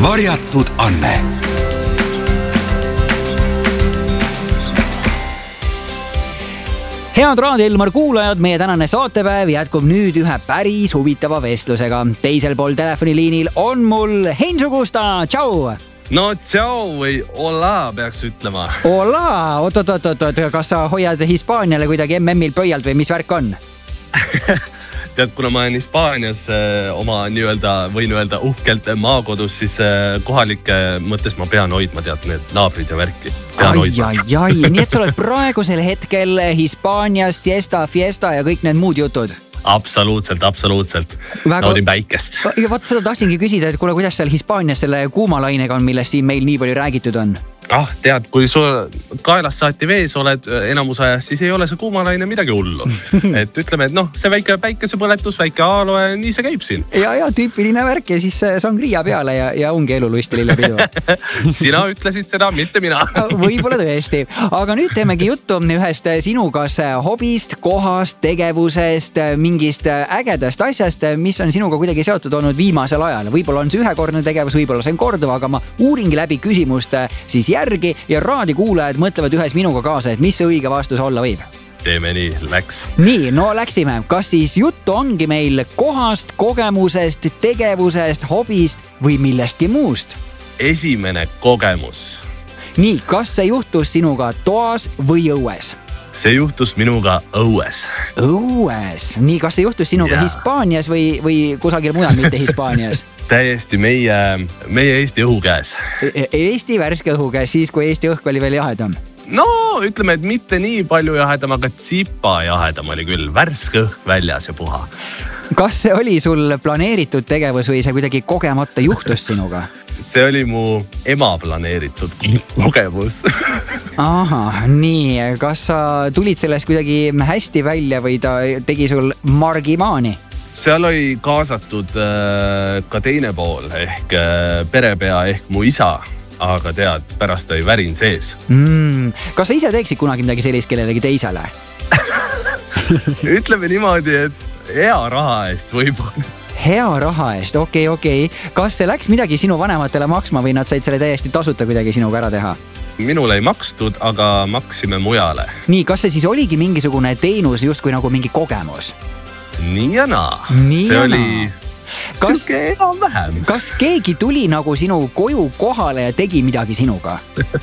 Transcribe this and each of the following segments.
Varjatud Anne. Head Raadio Elmar kuulajad, meie tänane saatepäev jätkub nüüd ühe päris huvitava vestlusega. Teisel pool telefoniliinil on mul Heinz Ugusta, tšau! No tšau või hola peaks ütlema. Hola, oot, kas sa hoiad Hispaaniale kuidagi MM-il pöialt või mis värk on? Tead, kuna ma olen Hispaanias oma võin öelda uhkelt maakodus, siis kohalike mõttes ma pean hoidma, tead, need naabrid ja värki. Ai, nii et sa oled praegusel hetkel Hispaanias, siesta, fiesta ja kõik need muud jutud? Absoluutselt. Naudin päikest. Ja vaat seda tahtsingi küsida, et kuule, kuidas seal Hispaanias selle kuumalainega on, millest siin meil nii palju räägitud on? Tead, kui sul kaelast saati vees oled enamus ajast, siis ei ole see kuumalaine midagi hullu. Et ütleme, et see väike päikesepõletus, väike aaloe, nii see käib siin. Ja tüüpiline värk ja siis sangria peale ja ongi eluluist ja lillepidu. Sina ütlesid seda, mitte mina. Võib-olla tõesti. Aga nüüd teemegi juttu ühest sinu kas hobist, kohast, tegevusest, mingist ägedast asjast, mis on sinuga kuidagi seotud olnud viimasel ajal. Võib-olla on see ühekordne tegevus, võib-olla see on korduv, aga ma uuringi läbi küsimust siis järgi ja raadikuulajad mõtlevad ühes minuga kaasa, et mis see õige vastus olla võib. Teeme nii, läks. Nii, läksime. Kas siis juttu ongi meil kohast, kogemusest, tegevusest, hobist või millestki muust? Esimene kogemus. Nii, kas see juhtus sinuga toas või õues? See juhtus minuga õues. Õues? Nii, kas see juhtus sinuga Hispaanias või kusagil mujal, mitte Hispaanias? Täiesti meie Eesti õhu käes. Eesti värske õhu käes, siis kui Eesti õhk oli veel jahedam? No, ütleme, et mitte nii palju jahedam, aga tsipa jahedam oli küll. Värske õhk väljas ja puha. Kas see oli sul planeeritud tegevus või see kuidagi kogemata juhtus sinuga? See oli mu ema planeeritud kogemus. Aha, nii. Kas sa tulid sellest kuidagi hästi välja või ta tegi sul margimaani? Seal oli kaasatud ka teine pool ehk perepea ehk mu isa, aga tead, pärast oli värin sees. Kas sa ise teeksid kunagi midagi sellist kellelegi teisele? Ütleme niimoodi, et hea raha eest võib-olla. Hea raha eest, okei. Kas see läks midagi sinu vanematele maksma või nad said selle täiesti tasuta kuidagi sinuga ära teha? Minule ei makstud, aga maksime mujale. Nii, kas see siis oligi mingisugune teenus just kui nagu mingi kogemus? Nii ja naa. See oli siuke enam-vähem. Kas keegi tuli nagu sinu koju kohale ja tegi midagi sinuga?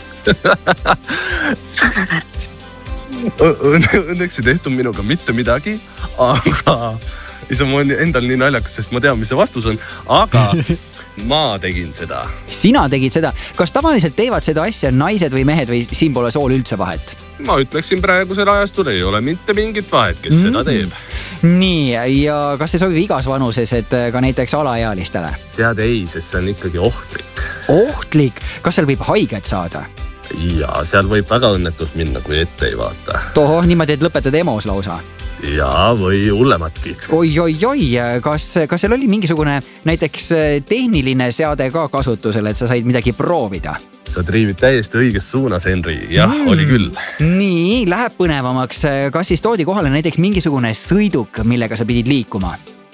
Õnneks ei tehtud minuga mitte midagi, aga mul on endal nii naljakas, sest ma tean, mis see vastus on, aga ma tegin seda. Sina tegid seda. Kas tavaliselt teevad seda asja naised või mehed või siin pole sool üldse vahet? Ma ütleksin praegusel ajastul ei ole mitte mingit vahet, kes seda teeb. Nii, ja kas see sobib igas vanuses, et ka näiteks alaealistele? Tead ei, sest see on ikkagi ohtlik. Ohtlik? Kas seal võib haiget saada? Ja seal võib väga õnnetus minna, kui ette ei vaata. Tohoh, niimoodi, et lõpetad emos lausa? Ja, või hullematki. Oi, kas seal oli mingisugune näiteks tehniline seade ka kasutusel, et sa said midagi proovida? Sa triivid täiesti õiges suunas, Henri. Jah, oli küll. Nii, läheb põnevamaks. Kas siis toodi kohale näiteks mingisugune sõiduk, millega sa pidid liikuma?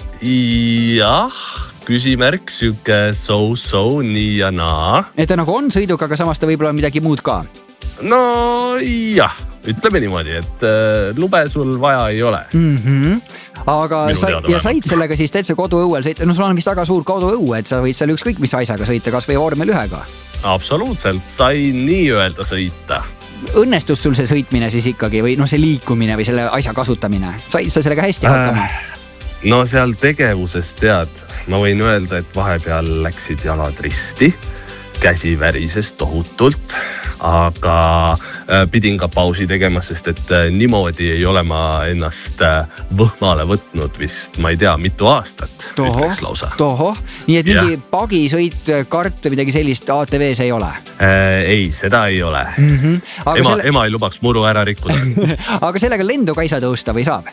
Jah, küsimärk, siuke so, nii ja naa. Et ta nagu on sõiduk, aga samas ta võib-olla on midagi muud ka? No jah, ütleme niimoodi, et lube sul vaja ei ole. Aga said sellega siis täitsa koduõuel sõita? No sul on vist väga suur koduõu, et sa võid seal ükskõik mis asjaga sõita, kas või vormel 1-ga? Absoluutselt, sain nii öelda sõita. Õnnestus sul see sõitmine siis ikkagi või see liikumine või selle asja kasutamine? Said sa sellega hästi hakkama? No seal tegevuses tead, ma võin öelda, et vahepeal läksid jalad risti, käsi värises tohutult, aga pidin ka pausi tegema, sest et niimoodi ei ole ma ennast võhmale võtnud vist, ma ei tea, mitu aastat, ütleks lausa. Tohoh, nii et mingi pagisõit, kart või midagi sellist ATV-s ei ole? Ei, seda ei ole. Ema ei lubaks muru ära rikkuda. Aga sellega lendu ka ei saa tõusta või saab?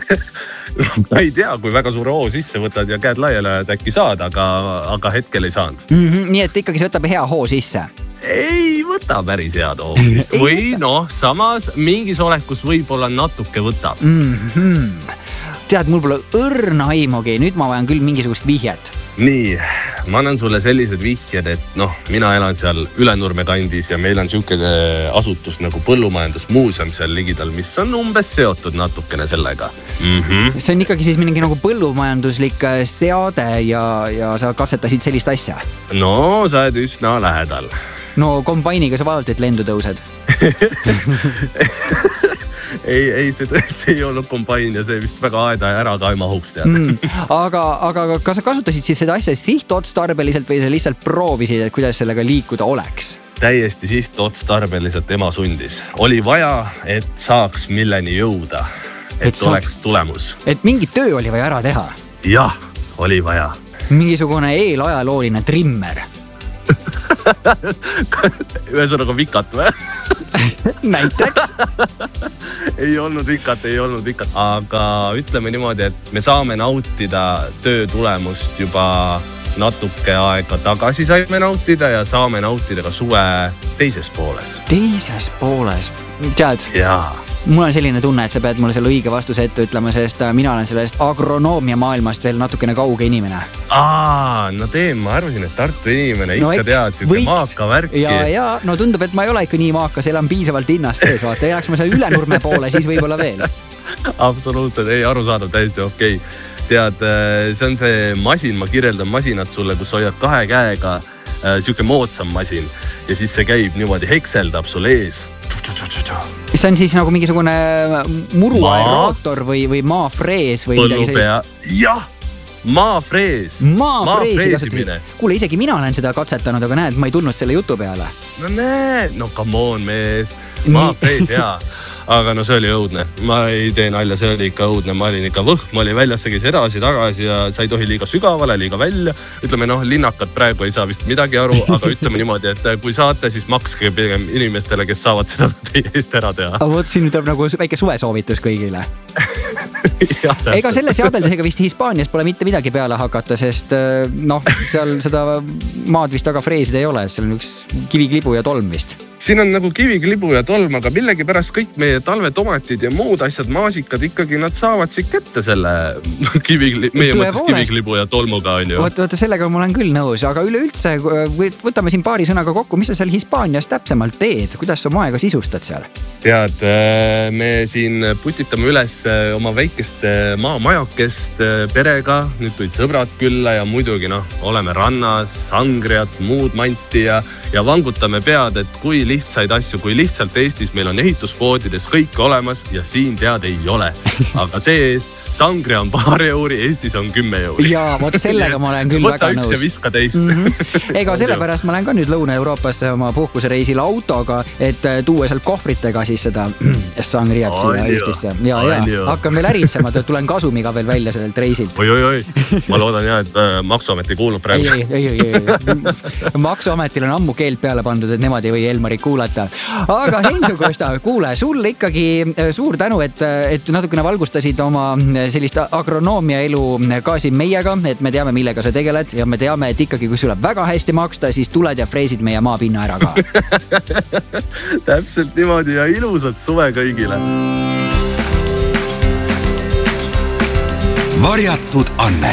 Ma ei tea, kui väga suure hoo sisse võtad ja käed laiali, et äkki saad, aga hetkel ei saanud. Nii et ikkagi see võtab hea hoo sisse? Ei võta päris head hoopis. Või samas mingis olekus võib-olla natuke võtab. Tead, mul pole õrna aimugi. Nüüd ma vajan küll mingisugust vihjet. Nii, ma annan sulle sellised vihjed, et mina elan seal Ülenurme kandis ja meil on siuke asutus nagu põllumajandusmuuseum seal ligidal, mis on umbes seotud natukene sellega. See on ikkagi siis mingi nagu põllumajanduslik seade ja sa katsetasid sellist asja? No, sa oled üsna lähedal. No, kombainiga sa vaevalt, et lendu tõused. ei, see tõesti ei olnud kombain ja see vist väga aeda ja ära ka ei mahuks teada. Aga kas sa kasutasid siis seda asja sihtotstarbeliselt või sa lihtsalt proovisid, et kuidas sellega liikuda oleks? Täiesti sihtotstarbeliselt ema sundis. Oli vaja, et saaks milleni jõuda, et oleks tulemus. Et mingi töö oli vaja ära teha? Jah, oli vaja. Mingisugune eelajalooline trimmer. Ühesõnaga vikat või? Näiteks? Ei olnud vikat. Aga ütleme niimoodi, et me saame nautida töö tulemust juba natuke aega tagasi saime nautida ja saame nautida ka suve teises pooles. Teises pooles? Tead? Jaa. Mul on selline tunne, et sa pead mulle selle õige vastuse ette ütlema, sest mina olen sellest agronoomia maailmast veel natukene kauge inimene. No ma arvasin, et Tartu inimene ikka tead siuke maaka värki. Ja, no tundub, et ma ei ole ikka nii maakas, elan piisavalt linnas sees, vaata. Elaks ma seal Ülenurme poole, siis võib-olla veel. Absoluutselt, ei arusaadav, täiesti okei. Tead, see on see masin, ma kirjeldan masinat sulle, kus hoiad 2 käega siuke moodsam masin ja siis see käib niimoodi, hekseldab sul ees. See on siis nagu mingisugune muruaerootor või maafrees või midagi sellist? Jah, maafrees. Maafreesi kasutasid. Kuule, isegi mina olen seda katsetanud, aga näed, ma ei tulnud selle jutu peale. No come on, mees. Maafrees, jaa. Aga no see oli õudne. Ma ei tee nalja, see oli ikka õudne. Ma olin ikka ma olin väljas, käis edasi, tagasi ja sa ei tohi liiga sügavale, liiga välja. Ütleme, linnakad praegu ei saa vist midagi aru, aga ütleme niimoodi, et kui saate, siis makske pigem inimestele, kes saavad seda teie eest ära teha. Vot siin tuleb nagu väike suvesoovitus kõigile. Ega selle seadeldusega vist Hispaanias pole mitte midagi peale hakata, sest seal seda maad vist taga freesida ei ole, seal on üks kiviklibu ja tolm vist. Siin on nagu kiviklibu ja tolm, aga millegi pärast kõik meie talvetomatid ja muud asjad, maasikad ikkagi, nad saavad siit kätte selle meie mõttes kiviklibu ja tolmuga on ju. Oota, sellega ma olen küll nõus, aga üleüldse võtame siin paari sõnaga kokku, mis sa seal Hispaanias täpsemalt teed, kuidas sa oma aega sisustad seal? Tead, me siin putitame üles oma väikest maamajakest perega, nüüd tulid sõbrad külla ja muidugi oleme rannas, sangriat, muud manti ja vangutame pead, et kui lihtsaid asju, kui lihtsalt Eestis meil on ehituspoodides kõik olemas ja siin tead ei ole. Aga see eest sangria on 2 euri, Eestis on 10 euri. Jaa, vot sellega ma olen küll väga nõus. Võta 1 ja viska teist. Ega sellepärast ma lähen ka nüüd Lõuna-Euroopasse oma puhkusereisil autoga, et tuua sealt kohvritega siis seda sangriat siia Eestisse. Ja, hakkan veel äritsema, tulen kasumiga veel välja sellelt reisilt. Oi. Ma loodan et Maksuamet ei kuulnud praegu. Ei. Maksuametil on ammu keelt peale pandud, et nemad ei või Elmarit kuulata. Aga Heinzu Kosta, kuule, sulle ikkagi suur tänu, et natukene valgustasid oma sellist agronoomia elu ka siin meiega, et me teame, millega sa tegeled ja me teame, et ikkagi, kui sulle väga hästi maksta, siis tuled ja freesid meie maapinna ära ka. Täpselt niimoodi ja ilusat suve kõigile. Varjatud Anne.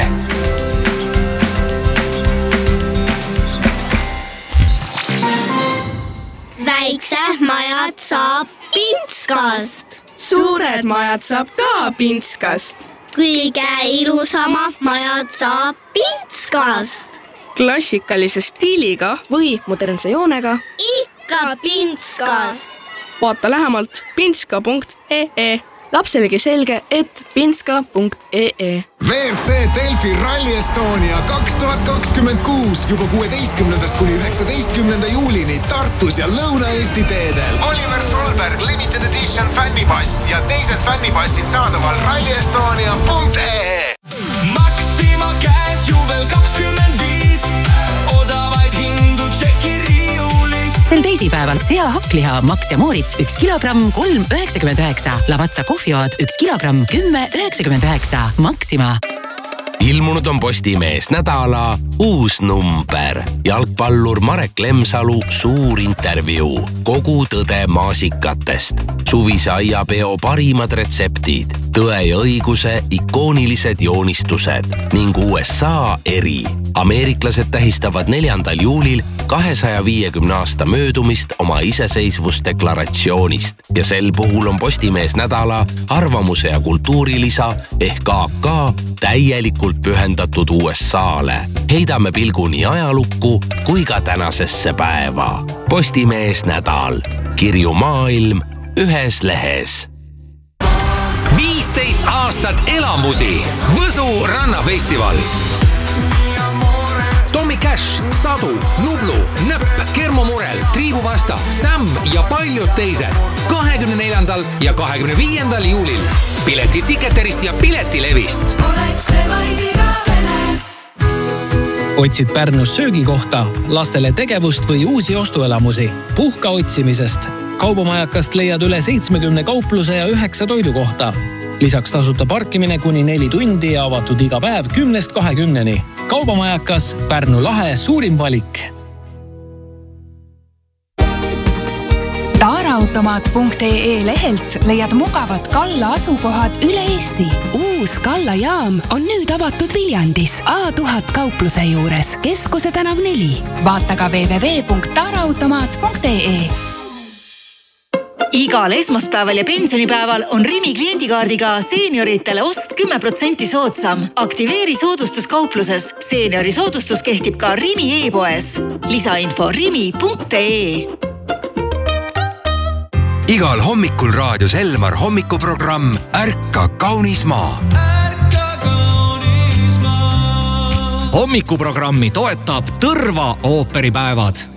Väiksed majad saab Pintskast. Suured majad saab ka Pintskast. Kõige ilusama majad saab Pintskast. Klassikalise stiiliga või modernse joonega. Ikka Pintskast. Vaata lähemalt pintska.ee. Lapselegi selge, et pintska.ee. WRC Delfi Rally Estonia 2026 juba 16. kuni 19. juulini Tartus ja Lõuna-Eesti teedel. Oliver Solberg Limited Edition fännipass ja teised fännipassid saadaval rallyestonia.ee. Maxima käes juubel 25, odavaid hindu tšeki riiulis. Sel teisipäeval sea hakkliha Max ja Moritz 1 kilogramm 3,99. Lavatsa kohvioad 1 kilogramm 10,99. Maxima. Ilmunud on Postimees nädala uus number. Jalgpallur Marek Lemsalu suur intervjuu. Kogu tõde maasikatest. Suvise aiapeo parimad retseptid. Tõe ja õiguse ikoonilised joonistused ning USA eri. Ameeriklased tähistavad 4. juulil 250 aasta möödumist oma iseseisvusdeklaratsioonist ja sel puhul on Postimees nädala arvamuse ja kultuurilisa ehk AK täielikult pühendatud USA-le. Heidame pilgu nii ajalukku kui ka tänasesse päeva. Postimees nädal. Kirju maailm ühes lehes. 15 aastat elamusi. Võsu rannafestival. Tommy Cash, Sadu, Nublu, Nõpp, Kermo Murel, Triibu Vasta, Sam ja paljud teised. 24. ja 25. juulil. Piletid Ticketerist ja Piletilevist. Otsid Pärnus söögikohta, lastele tegevust või uusi ostuelamusi. Puhka otsimisest. Kaubamajakast leiad üle 70 kaupluse ja 9 toidukohta. Lisaks tasuta parkimine kuni 4 tundi ja avatud iga päev 10-20. Kaubamajakas Pärnu lahe suurim valik. Taaraautomaat.ee lehelt leiad mugavad Kalla asukohad üle Eesti. Uus Kalla jaam on nüüd avatud Viljandis A1000 kaupluse juures Keskuse tänav 4. Vaata ka www.taaraautomaat.ee. Igal esmaspäeval ja pensionipäeval on Rimi kliendikaardiga seenioritele ost 10% soodsam. Aktiveeri soodustus kaupluses. Seeniori soodustus kehtib ka Rimi e-poes. Lisainfo rimi.ee. Igal hommikul raadios Elmar hommikuprogramm Ärka kaunis maa. Hommikuprogrammi toetab Tõrva ooperipäevad.